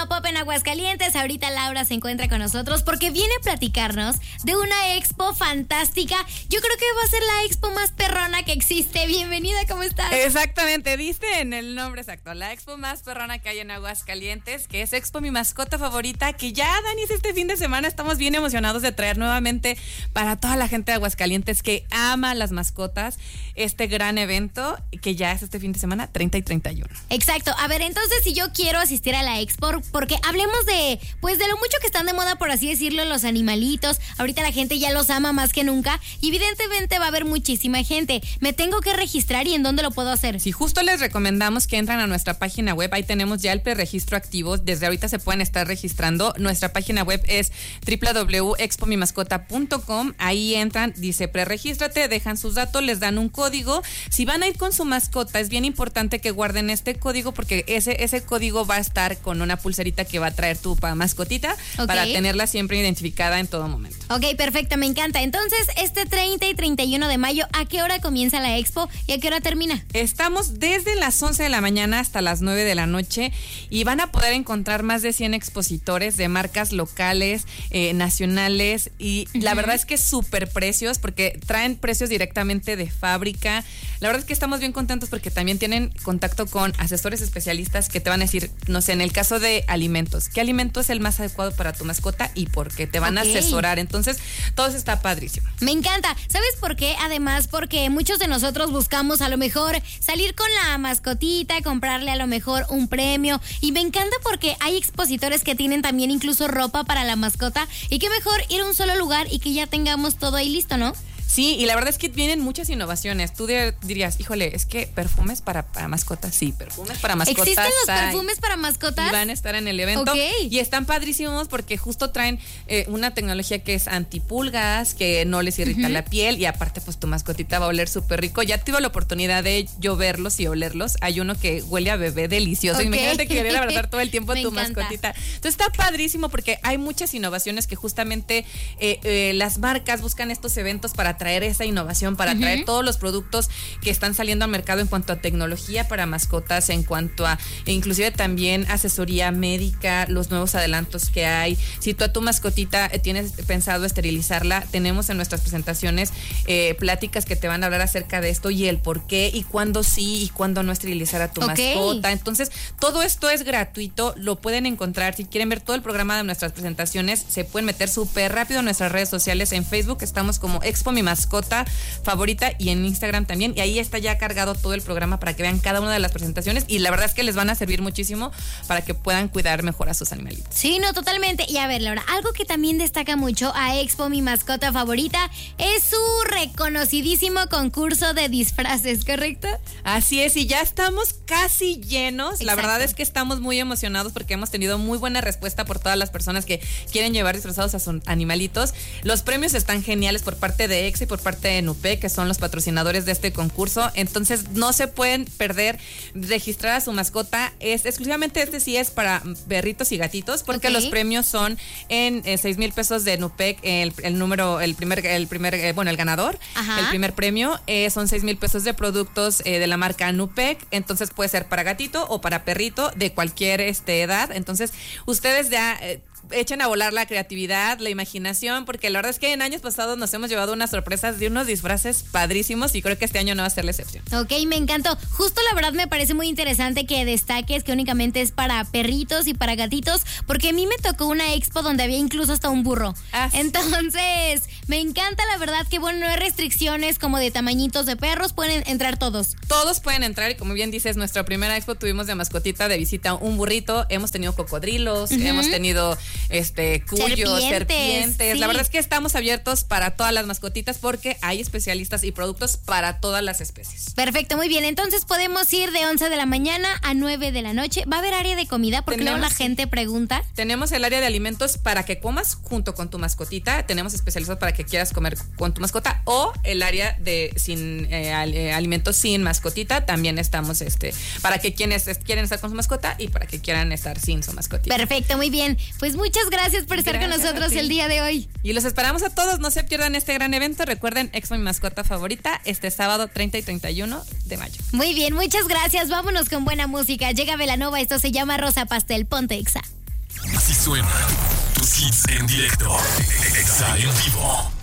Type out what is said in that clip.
Zona Pop en Aguascalientes. Ahorita Laura se encuentra con nosotros porque viene a platicarnos de una expo fantástica. Yo creo que va a ser la expo más perrona que existe. Bienvenida, ¿cómo estás? Exactamente, diste en el nombre exacto. La expo más perrona que hay en Aguascalientes, que es Expo Mi Mascota Favorita, que ya, Dani, este fin de semana estamos bien emocionados de traer nuevamente para toda la gente de Aguascalientes que ama las mascotas este gran evento que ya es este fin de semana, 30 y 31. Exacto. A ver, entonces si yo quiero asistir a la expo, porque hablemos de lo mucho que están de moda, por así decirlo, los animalitos. Ahorita la gente ya los ama más que nunca y evidentemente va a haber muchísima gente. ¿Me tengo que registrar y en dónde lo puedo hacer? Sí, justo les recomendamos que entran a nuestra página web. Ahí tenemos ya el preregistro activo. Desde ahorita se pueden estar registrando. Nuestra página web es www.expomimascota.com. Ahí entran, dice preregístrate, dejan sus datos, les dan un código. Si van a ir con su mascota, es bien importante que guarden este código porque ese código va a estar con una pulserita que va a traer tu mascotita para tenerla siempre identificada en todo momento. Ok, perfecto, me encanta. Entonces, este 30 y 31 de mayo, ¿a qué hora comienza la expo y a qué hora termina? Estamos desde las 11 de la mañana hasta las 9 de la noche y van a poder encontrar más de 100 expositores de marcas locales, nacionales y la verdad es que súper precios porque traen precios directamente de fábrica. La verdad es que estamos bien contentos porque también tienen contacto con asesores especialistas que te van a decir, no sé, en el caso de alimentos, ¿qué alimento es el más adecuado para tu mascota y por qué? Te van a asesorar. Entonces, todo eso está padrísimo. Me encanta. ¿Sabes por qué? Además, porque muchos de nosotros buscamos a lo mejor salir con la mascotita, comprarle a lo mejor un premio. Y me encanta porque hay expositores que tienen también incluso ropa para la mascota. Y qué mejor ir a un solo lugar y que ya tengamos todo ahí listo, ¿no? Sí, y la verdad es que vienen muchas innovaciones. Tú dirías, híjole, es que perfumes para mascotas. Sí, perfumes para mascotas. ¿Existen los perfumes para mascotas? Y van a estar en el evento. Y están padrísimos porque justo traen una tecnología que es antipulgas, que no les irrita la piel y aparte pues tu mascotita va a oler súper rico. Ya tuve la oportunidad de yo verlos y olerlos. Hay uno que huele a bebé delicioso. Imagínate que querer abrazar todo el tiempo a tu mascotita. Entonces está padrísimo porque hay muchas innovaciones que justamente las marcas buscan estos eventos para traer esa innovación, para traer todos los productos que están saliendo al mercado en cuanto a tecnología para mascotas, en cuanto a inclusive también asesoría médica, los nuevos adelantos que hay. Si tú a tu mascotita tienes pensado esterilizarla, tenemos en nuestras presentaciones pláticas que te van a hablar acerca de esto y el por qué y cuándo sí y cuándo no esterilizar a tu mascota. Entonces, todo esto es gratuito, lo pueden encontrar. Si quieren ver todo el programa de nuestras presentaciones, se pueden meter súper rápido en nuestras redes sociales. En Facebook estamos como Expo Mi Mascota Favorita y en Instagram también, y ahí está ya cargado todo el programa para que vean cada una de las presentaciones y la verdad es que les van a servir muchísimo para que puedan cuidar mejor a sus animalitos. Sí, no, totalmente. Y a ver, Laura, algo que también destaca mucho a Expo Mi Mascota Favorita es su reconocidísimo concurso de disfraces, ¿correcto? Así es, y ya estamos casi llenos. La verdad es que estamos muy emocionados porque hemos tenido muy buena respuesta por todas las personas que quieren llevar disfrazados a sus animalitos. Los premios están geniales por parte de y por parte de NUPEC, que son los patrocinadores de este concurso. Entonces no se pueden perder registrar a su mascota. Es exclusivamente sí es para perritos y gatitos porque los premios son en 6,000 pesos de NUPEC. El ganador, el primer premio son 6,000 pesos de productos de la marca NUPEC. Entonces puede ser para gatito o para perrito de cualquier edad. Entonces ustedes ya echen a volar la creatividad, la imaginación, porque la verdad es que en años pasados nos hemos llevado unas sorpresas de unos disfraces padrísimos y creo que este año no va a ser la excepción. Ok, me encantó. Justo la verdad me parece muy interesante que destaques que únicamente es para perritos y para gatitos, porque a mí me tocó una expo donde había incluso hasta un burro. Entonces, me encanta la verdad que bueno, no hay restricciones como de tamañitos de perros, pueden entrar todos. Todos pueden entrar y como bien dices, nuestra primera expo tuvimos de mascotita de visita un burrito, hemos tenido cocodrilos, hemos tenido cuyos, serpientes. Sí. La verdad es que estamos abiertos para todas las mascotitas porque hay especialistas y productos para todas las especies. Perfecto, muy bien. Entonces podemos ir de 11 de la mañana a 9 de la noche. ¿Va a haber área de comida? Porque luego la gente pregunta. Tenemos el área de alimentos para que comas junto con tu mascotita. Tenemos especializados para que quieras comer con tu mascota o el área de alimentos sin mascotita. También estamos para que quienes quieren estar con su mascota y para que quieran estar sin su mascotita. Perfecto, muy bien. Pues muchas gracias por estar con nosotros el día de hoy. Y los esperamos a todos, no se pierdan este gran evento. Recuerden, Expo Mi Mascota Favorita, este sábado 30 y 31 de mayo. Muy bien, muchas gracias. Vámonos con buena música. Llega Belanova, esto se llama Rosa Pastel. Ponte Exa. Así suena tus hits en directo. Exa en vivo.